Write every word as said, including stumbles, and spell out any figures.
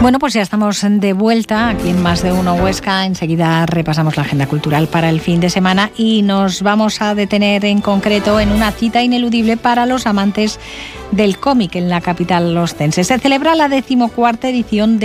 Bueno, pues ya estamos de vuelta aquí en Más de Uno Huesca. Enseguida repasamos la agenda cultural para el fin de semana y nos vamos a detener en concreto en una cita ineludible para los amantes del cómic en la capital ostense. Se celebra la decimocuarta edición de